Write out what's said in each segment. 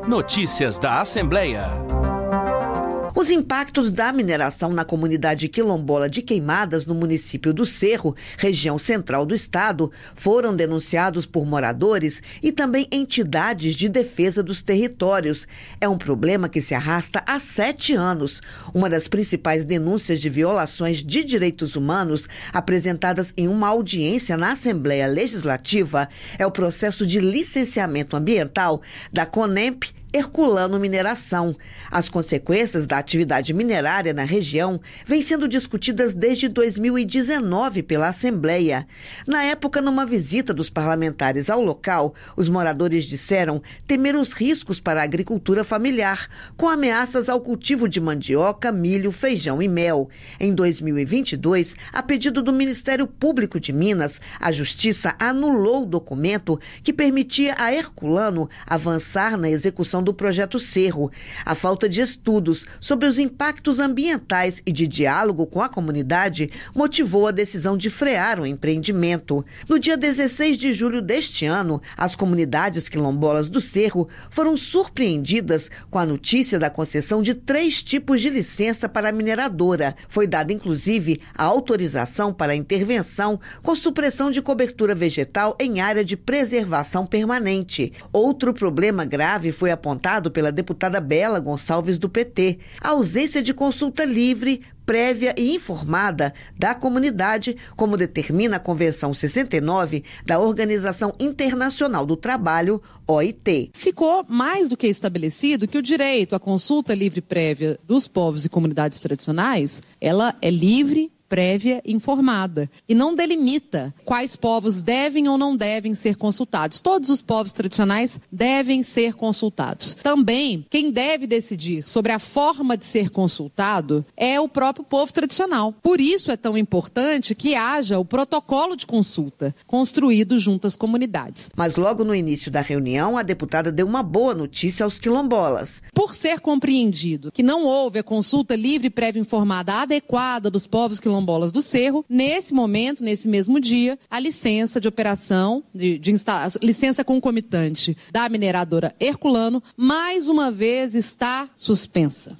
Notícias da Assembleia. Os impactos da mineração na comunidade quilombola de Queimadas, no município do Cerro, região central do estado, foram denunciados por moradores e também entidades de defesa dos territórios. É um problema que se arrasta há 7 anos. Uma das principais denúncias de violações de direitos humanos apresentadas em uma audiência na Assembleia Legislativa é o processo de licenciamento ambiental da CONEMP Herculano Mineração. As consequências da atividade minerária na região vêm sendo discutidas desde 2019 pela Assembleia. Na época, numa visita dos parlamentares ao local, os moradores disseram temer os riscos para a agricultura familiar, com ameaças ao cultivo de mandioca, milho, feijão e mel. Em 2022, a pedido do Ministério Público de Minas, a Justiça anulou o documento que permitia a Herculano avançar na execução do projeto Cerro. A falta de estudos sobre os impactos ambientais e de diálogo com a comunidade motivou a decisão de frear o empreendimento. No dia 16 de julho deste ano, as comunidades quilombolas do Cerro foram surpreendidas com a notícia da concessão de 3 tipos de licença para a mineradora. Foi dada, inclusive, a autorização para a intervenção com supressão de cobertura vegetal em área de preservação permanente. Outro problema grave foi apontado pela deputada Bela Gonçalves do PT, a ausência de consulta livre, prévia e informada da comunidade, como determina a Convenção 69 da Organização Internacional do Trabalho, OIT. Ficou mais do que estabelecido que o direito à consulta livre prévia dos povos e comunidades tradicionais, ela é livre, prévia e informada, e não delimita quais povos devem ou não devem ser consultados. Todos os povos tradicionais devem ser consultados. Também, quem deve decidir sobre a forma de ser consultado é o próprio povo tradicional. Por isso é tão importante que haja o protocolo de consulta construído junto às comunidades. Mas logo no início da reunião, a deputada deu uma boa notícia aos quilombolas. Por ser compreendido que não houve a consulta livre, prévia e informada adequada dos povos quilombolas do Cerro, nesse momento, nesse mesmo dia, a licença de operação, licença concomitante da mineradora Herculano, mais uma vez está suspensa.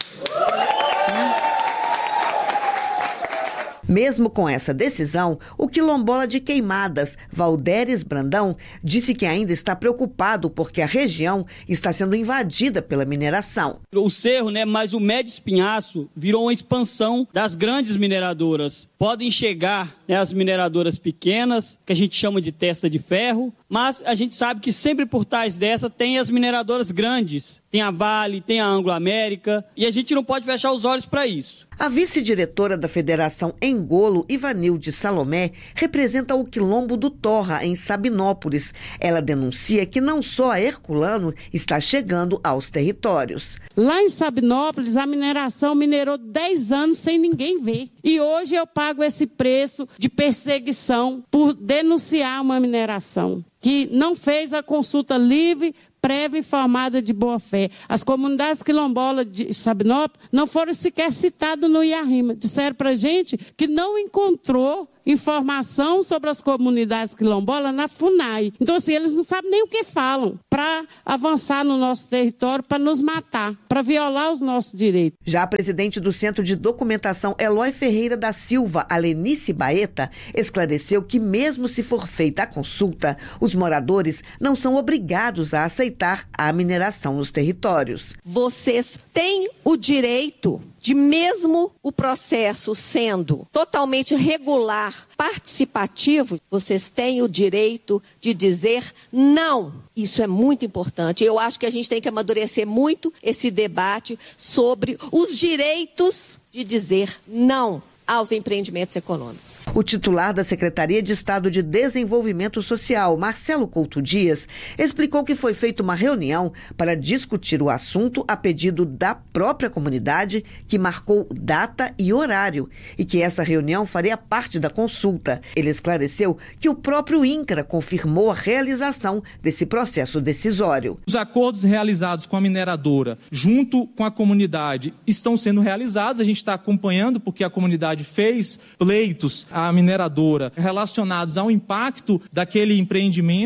Mesmo com essa decisão, o quilombola de Queimadas, Valderes Brandão, disse que ainda está preocupado porque a região está sendo invadida pela mineração. O Cerro, mas o Médio Espinhaço virou uma expansão das grandes mineradoras. Podem chegar as mineradoras pequenas, que a gente chama de testa de ferro, mas a gente sabe que sempre por trás dessa tem as mineradoras grandes. Tem a Vale, tem a Anglo América, e a gente não pode fechar os olhos para isso. A vice-diretora da Federação Engolo, Ivanilde Salomé, representa o quilombo do Torra, em Sabinópolis. Ela denuncia que não só a Herculano está chegando aos territórios. Lá em Sabinópolis, a mineração minerou 10 anos sem ninguém ver. E hoje eu pago esse preço de perseguição por denunciar uma mineração que não fez a consulta livre, prévia informada de boa-fé. As comunidades quilombolas de Sabinópolis não foram sequer citadas no IARIMA. Disseram para a gente que não encontrou informação sobre as comunidades quilombolas na FUNAI. Então, assim, eles não sabem nem o que falam para avançar no nosso território, para nos matar, para violar os nossos direitos. Já a presidente do Centro de Documentação, Eloy Ferreira da Silva, Alenice Baeta, esclareceu que mesmo se for feita a consulta, os moradores não são obrigados a aceitar a mineração nos territórios. Vocês têm o direito de, mesmo o processo sendo totalmente regular, participativo, vocês têm o direito de dizer não. Isso é muito importante. Eu acho que a gente tem que amadurecer muito esse debate sobre os direitos de dizer não aos empreendimentos econômicos. O titular da Secretaria de Estado de Desenvolvimento Social, Marcelo Couto Dias, explicou que foi feita uma reunião para discutir o assunto a pedido da própria comunidade, que marcou data e horário, e que essa reunião faria parte da consulta. Ele esclareceu que o próprio INCRA confirmou a realização desse processo decisório. Os acordos realizados com a mineradora, junto com a comunidade, estão sendo realizados. A gente está acompanhando porque a comunidade fez pleitos à mineradora relacionados ao impacto daquele empreendimento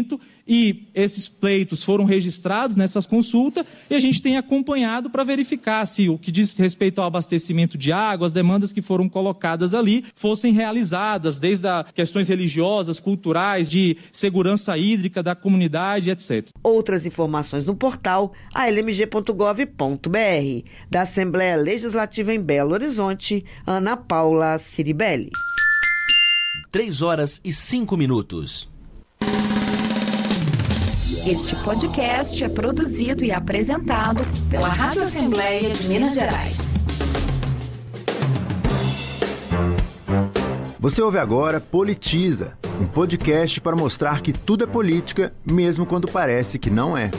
e esses pleitos foram registrados nessas consultas e a gente tem acompanhado para verificar se o que diz respeito ao abastecimento de água, as demandas que foram colocadas ali fossem realizadas, desde as questões religiosas, culturais, de segurança hídrica da comunidade, etc. Outras informações no portal almg.gov.br. Da Assembleia Legislativa em Belo Horizonte, Ana Paula Ciribelli. 3h05. Este podcast é produzido e apresentado pela Rádio Assembleia de Minas Gerais. Você ouve agora Politiza, um podcast para mostrar que tudo é política, mesmo quando parece que não é.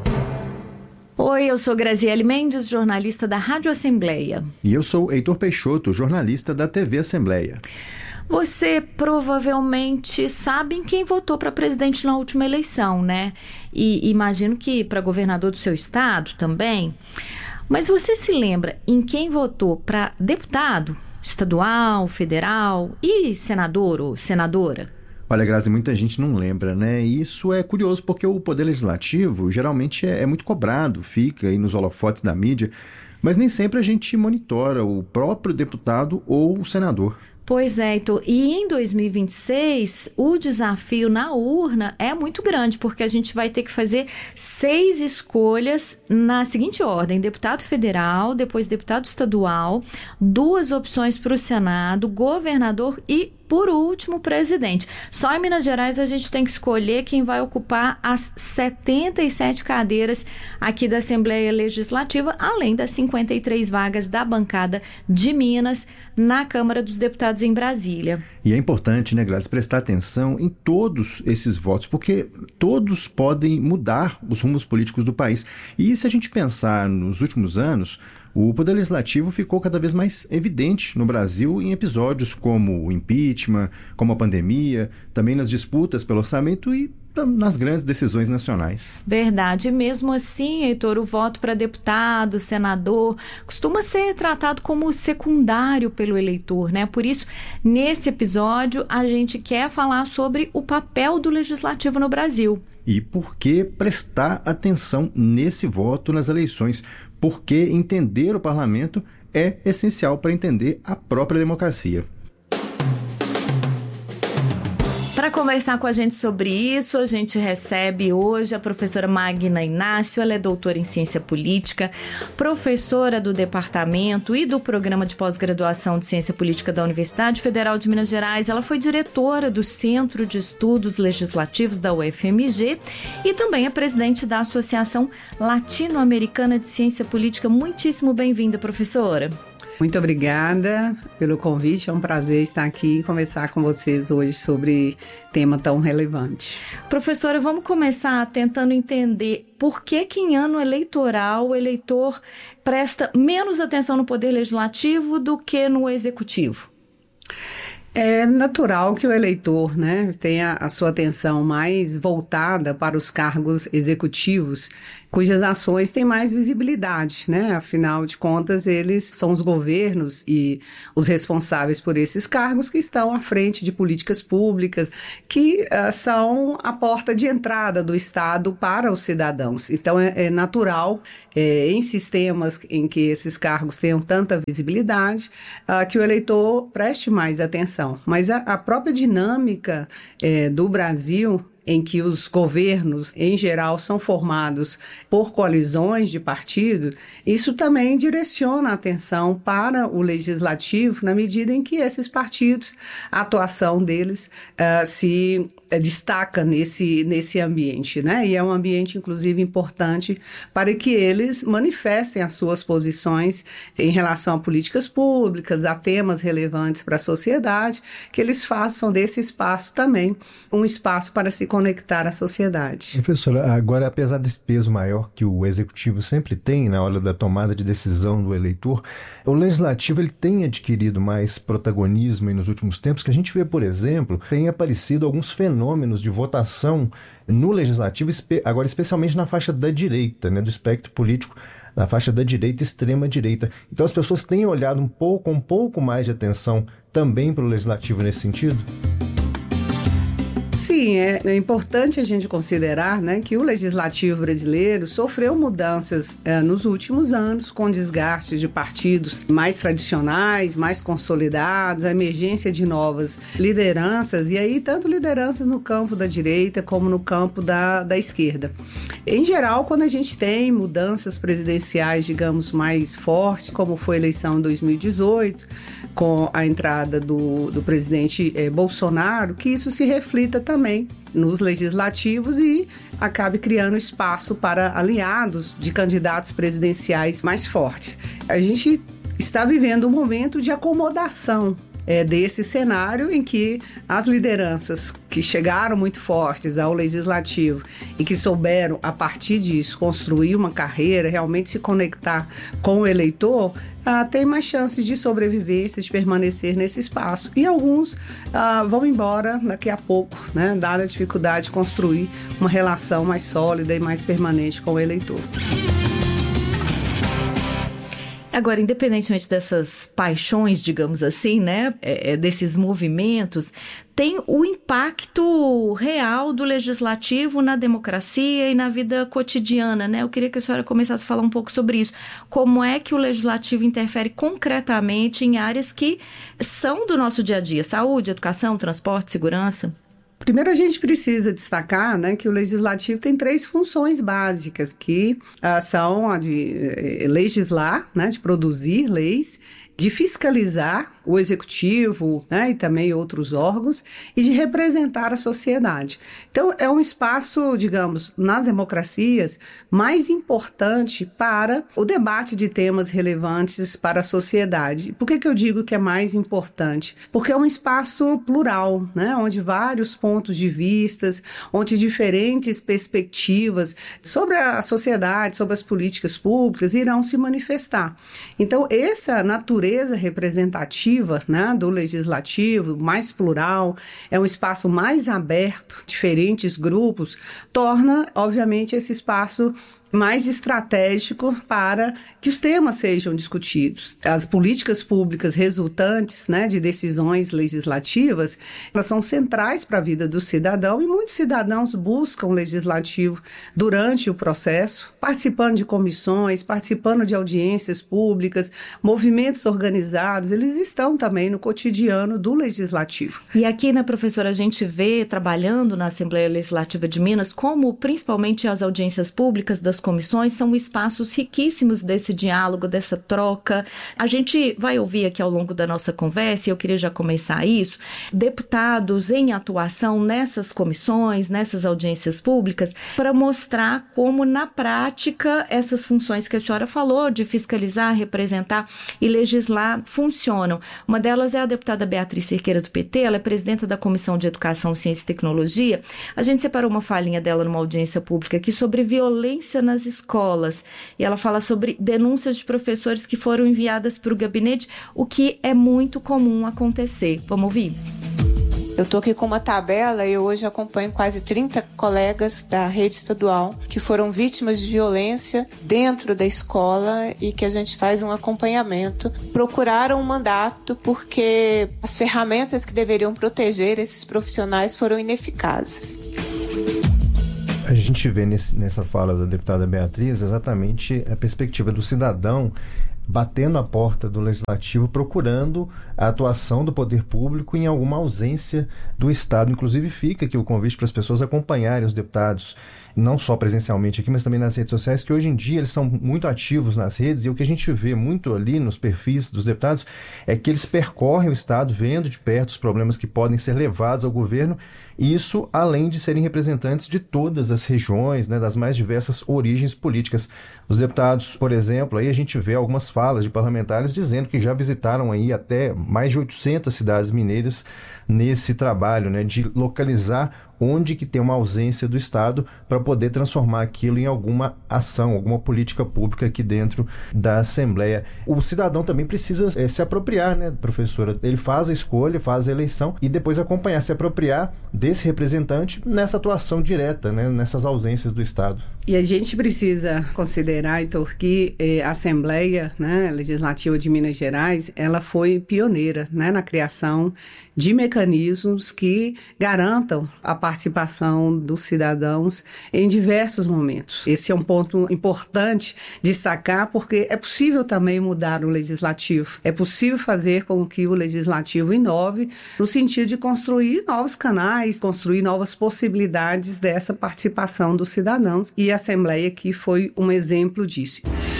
Oi, eu sou Graziele Mendes, jornalista da Rádio Assembleia. E eu sou Heitor Peixoto, jornalista da TV Assembleia. Você provavelmente sabe em quem votou para presidente na última eleição, né? E imagino que para governador do seu estado também. Mas você se lembra em quem votou para deputado, estadual, federal e senador ou senadora? Olha, Grazi, muita gente não lembra, né? E isso é curioso porque o Poder Legislativo geralmente é muito cobrado, fica aí nos holofotes da mídia, mas nem sempre a gente monitora o próprio deputado ou o senador. Pois é, Heitor. E em 2026, o desafio na urna é muito grande, porque a gente vai ter que fazer 6 escolhas na seguinte ordem: deputado federal, depois deputado estadual, 2 opções para o Senado, governador e, por último, presidente. Só em Minas Gerais a gente tem que escolher quem vai ocupar as 77 cadeiras aqui da Assembleia Legislativa, além das 53 vagas da bancada de Minas na Câmara dos Deputados em Brasília. E é importante, né, Grazi, prestar atenção em todos esses votos, porque todos podem mudar os rumos políticos do país. E se a gente pensar nos últimos anos, o Poder Legislativo ficou cada vez mais evidente no Brasil em episódios como o impeachment, como a pandemia, também nas disputas pelo orçamento e nas grandes decisões nacionais. Verdade. E mesmo assim, Heitor, o voto para deputado, senador, costuma ser tratado como secundário pelo eleitor, né? Por isso, nesse episódio, a gente quer falar sobre o papel do Legislativo no Brasil. E por que prestar atenção nesse voto nas eleições? Porque entender o parlamento é essencial para entender a própria democracia. Para conversar com a gente sobre isso, a gente recebe hoje a professora Magna Inácio. Ela é doutora em Ciência Política, professora do Departamento e do Programa de Pós-Graduação de Ciência Política da Universidade Federal de Minas Gerais. Ela foi diretora do Centro de Estudos Legislativos da UFMG e também é presidente da Associação Latino-Americana de Ciência Política. Muitíssimo bem-vinda, professora. Muito obrigada pelo convite, é um prazer estar aqui e conversar com vocês hoje sobre tema tão relevante. Professora, vamos começar tentando entender por que em ano eleitoral o eleitor presta menos atenção no Poder Legislativo do que no Executivo. É natural que o eleitor, né, tenha a sua atenção mais voltada para os cargos executivos, cujas ações têm mais visibilidade, né? Afinal de contas, eles são os governos e os responsáveis por esses cargos que estão à frente de políticas públicas que são a porta de entrada do Estado para os cidadãos. Então, é natural, em sistemas em que esses cargos tenham tanta visibilidade, que o eleitor preste mais atenção. Mas a própria dinâmica do Brasil, em que os governos, em geral, são formados por coalizões de partido, isso também direciona a atenção para o legislativo, na medida em que esses partidos, a atuação deles se destaca nesse ambiente, né? E é um ambiente, inclusive, importante para que eles manifestem as suas posições em relação a políticas públicas, a temas relevantes para a sociedade, que eles façam desse espaço também um espaço para se conectar à sociedade. Professora, agora, apesar desse peso maior que o executivo sempre tem na hora da tomada de decisão do eleitor, o legislativo ele tem adquirido mais protagonismo nos últimos tempos, que a gente vê, por exemplo, tem aparecido alguns fenômenos de votação no legislativo, agora especialmente na faixa da direita, né, do espectro político, na faixa da direita e extrema-direita. Então as pessoas têm olhado um pouco mais de atenção também para o legislativo nesse sentido? Assim, é importante a gente considerar, né, que o legislativo brasileiro sofreu mudanças nos últimos anos, com desgaste de partidos mais tradicionais, mais consolidados, a emergência de novas lideranças, e aí tanto lideranças no campo da direita como no campo da esquerda. Em geral, quando a gente tem mudanças presidenciais, digamos, mais fortes, como foi a eleição em 2018, com a entrada do presidente Bolsonaro, que isso se reflita também nos legislativos e acabe criando espaço para aliados de candidatos presidenciais mais fortes. A gente está vivendo um momento de acomodação desse cenário em que as lideranças que chegaram muito fortes ao legislativo e que souberam, a partir disso, construir uma carreira, realmente se conectar com o eleitor, tem mais chances de sobrevivência, de permanecer nesse espaço. E alguns vão embora daqui a pouco, né, dada a dificuldade de construir uma relação mais sólida e mais permanente com o eleitor. Agora, independentemente dessas paixões, digamos assim, né, desses movimentos, tem o impacto real do legislativo na democracia e na vida cotidiana, né? Eu queria que a senhora começasse a falar um pouco sobre isso. Como é que o legislativo interfere concretamente em áreas que são do nosso dia a dia? Saúde, educação, transporte, segurança? Primeiro, a gente precisa destacar, né, que o legislativo tem 3 funções básicas, que são a de legislar, né, de produzir leis, de fiscalizar o executivo, né, e também outros órgãos, e de representar a sociedade. Então, é um espaço, digamos, nas democracias, mais importante para o debate de temas relevantes para a sociedade. Por que eu digo que é mais importante? Porque é um espaço plural, né, onde vários pontos de vistas, onde diferentes perspectivas sobre a sociedade, sobre as políticas públicas irão se manifestar. Então, essa natureza representativa, né, do legislativo, mais plural, é um espaço mais aberto, diferentes grupos, torna, obviamente, esse espaço mais estratégico para que os temas sejam discutidos. As políticas públicas resultantes, né, de decisões legislativas, elas são centrais para a vida do cidadão e muitos cidadãos buscam o legislativo durante o processo, participando de comissões, participando de audiências públicas, movimentos organizados, eles estão também no cotidiano do legislativo. E aqui, né, professora, a gente vê, trabalhando na Assembleia Legislativa de Minas, como principalmente as audiências públicas das comissões são espaços riquíssimos desse diálogo, dessa troca. A gente vai ouvir aqui ao longo da nossa conversa, e eu queria já começar isso, deputados em atuação nessas comissões, nessas audiências públicas, para mostrar como, na prática, essas funções que a senhora falou, de fiscalizar, representar e legislar, funcionam. Uma delas é a deputada Beatriz Cerqueira, do PT, ela é presidenta da Comissão de Educação, Ciência e Tecnologia. A gente separou uma falinha dela numa audiência pública aqui sobre violência nas escolas, e ela fala sobre denúncias de professores que foram enviadas para o gabinete, o que é muito comum acontecer. Vamos ouvir? Eu estou aqui com uma tabela e eu hoje acompanho quase 30 colegas da rede estadual que foram vítimas de violência dentro da escola e que a gente faz um acompanhamento. Procuraram um mandato porque as ferramentas que deveriam proteger esses profissionais foram ineficazes. A gente vê nessa fala da deputada Beatriz exatamente a perspectiva do cidadão batendo a porta do legislativo, procurando a atuação do poder público em alguma ausência do Estado. Inclusive fica aqui o convite para as pessoas acompanharem os deputados, não só presencialmente aqui, mas também nas redes sociais, que hoje em dia eles são muito ativos nas redes, e o que a gente vê muito ali nos perfis dos deputados é que eles percorrem o Estado, vendo de perto os problemas que podem ser levados ao governo, e isso além de serem representantes de todas as regiões, né, das mais diversas origens políticas. Os deputados, por exemplo, aí a gente vê algumas falas de parlamentares dizendo que já visitaram aí até mais de 800 cidades mineiras nesse trabalho, né, de localizar onde que tem uma ausência do Estado para poder transformar aquilo em alguma ação, alguma política pública aqui dentro da Assembleia. O cidadão também precisa se apropriar, né, professora? Ele faz a escolha, faz a eleição e depois acompanhar, se apropriar desse representante nessa atuação direta, né, nessas ausências do Estado. E a gente precisa considerar, Heitor, que a Assembleia, né, Legislativa de Minas Gerais, ela foi pioneira, né, na criação de mecanismos que garantam, a partir participação dos cidadãos em diversos momentos. Esse é um ponto importante destacar, porque é possível também mudar o legislativo. É possível fazer com que o legislativo inove no sentido de construir novos canais, construir novas possibilidades dessa participação dos cidadãos, e a Assembleia aqui foi um exemplo disso.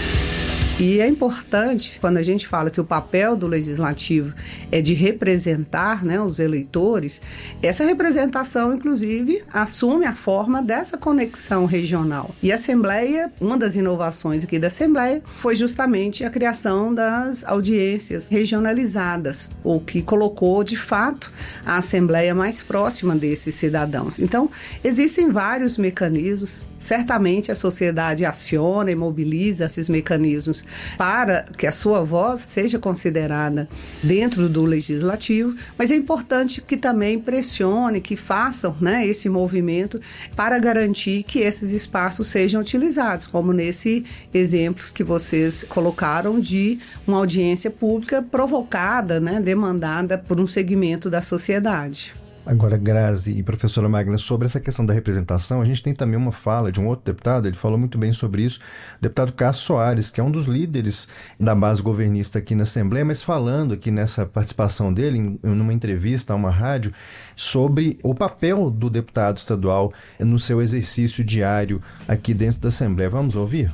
E é importante, quando a gente fala que o papel do legislativo é de representar, né, os eleitores, essa representação, inclusive, assume a forma dessa conexão regional. E a Assembleia, uma das inovações aqui da Assembleia, foi justamente a criação das audiências regionalizadas, o que colocou, de fato, a Assembleia mais próxima desses cidadãos. Então, existem vários mecanismos, certamente a sociedade aciona e mobiliza esses mecanismos para que a sua voz seja considerada dentro do legislativo, mas é importante que também pressione, que façam, né, esse movimento para garantir que esses espaços sejam utilizados, como nesse exemplo que vocês colocaram de uma audiência pública provocada, né, demandada por um segmento da sociedade. Agora, Grazi e professora Magna, sobre essa questão da representação, a gente tem também uma fala de um outro deputado, ele falou muito bem sobre isso, o deputado Cássio Soares, que é um dos líderes da base governista aqui na Assembleia, mas falando aqui nessa participação dele, numa entrevista a uma rádio, sobre o papel do deputado estadual no seu exercício diário aqui dentro da Assembleia. Vamos ouvir?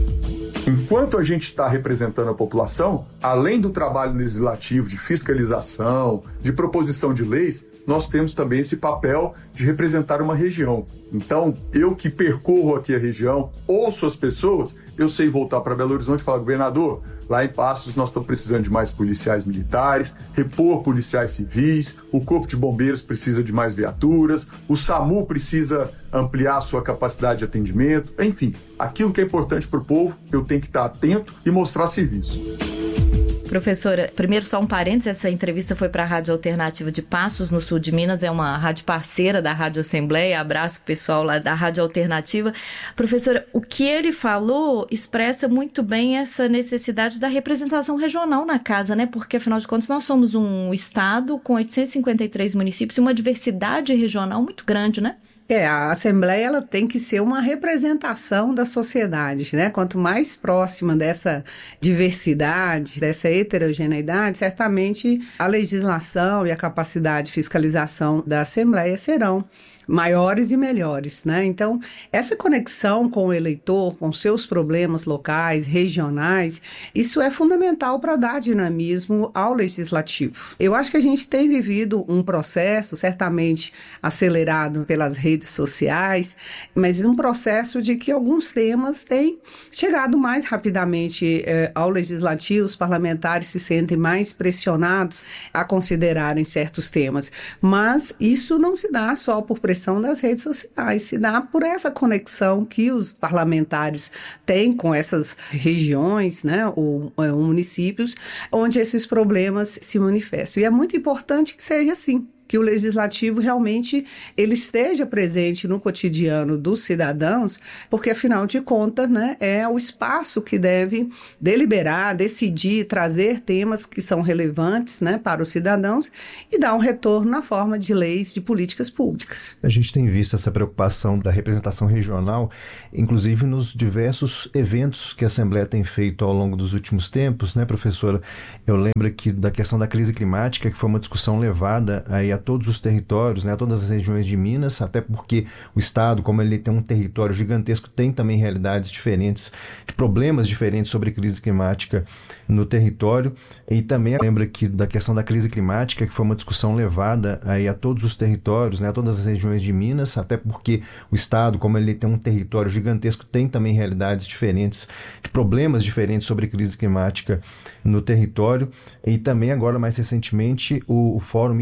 Enquanto a gente está representando a população, além do trabalho legislativo de fiscalização, de proposição de leis, nós temos também esse papel de representar uma região. Então, eu que percorro aqui a região, ouço as pessoas, eu sei voltar para Belo Horizonte e falar: governador, lá em Passos nós estamos precisando de mais policiais militares, repor policiais civis, o Corpo de Bombeiros precisa de mais viaturas, o SAMU precisa ampliar a sua capacidade de atendimento, enfim, aquilo que é importante para o povo, eu tenho que estar atento e mostrar serviço. Professora, primeiro só um parênteses, essa entrevista foi para a Rádio Alternativa de Passos, no sul de Minas, é uma rádio parceira da Rádio Assembleia, abraço o pessoal lá da Rádio Alternativa. Professora, o que ele falou expressa muito bem essa necessidade da representação regional na casa, né? Porque, afinal de contas, nós somos um estado com 853 municípios e uma diversidade regional muito grande, né? A Assembleia ela tem que ser uma representação da sociedade, né? Quanto mais próxima dessa diversidade, dessa heterogeneidade, certamente a legislação e a capacidade de fiscalização da Assembleia serão maiores e melhores, né? Então, essa conexão com o eleitor, com seus problemas locais, regionais, isso é fundamental para dar dinamismo ao legislativo. Eu acho que a gente tem vivido um processo, certamente acelerado pelas redes sociais, mas um processo de que alguns temas têm chegado mais rapidamente ao legislativo, os parlamentares se sentem mais pressionados a considerarem certos temas, mas isso não se dá só por pressão das redes sociais, se dá por essa conexão que os parlamentares têm com essas regiões, né, ou municípios, onde esses problemas se manifestam. E é muito importante que seja assim, que o legislativo realmente ele esteja presente no cotidiano dos cidadãos, porque, afinal de contas, né, é o espaço que deve deliberar, decidir, trazer temas que são relevantes, né, para os cidadãos e dar um retorno na forma de leis, de políticas públicas. A gente tem visto essa preocupação da representação regional, inclusive nos diversos eventos que a Assembleia tem feito ao longo dos últimos tempos, né, professora? Eu lembro aqui da questão da crise climática, que foi uma discussão levada aí a todos os territórios, né, a todas as regiões de Minas, até porque o Estado, como ele tem um território gigantesco, tem também realidades diferentes, problemas diferentes sobre crise climática no território. E também lembro aqui da questão da crise climática, que foi uma discussão levada aí a todos os territórios, né, a todas as regiões de Minas, até porque o Estado, como ele tem um território gigantesco, tem também realidades diferentes, problemas diferentes sobre crise climática no território. E também agora, mais recentemente, o Fórum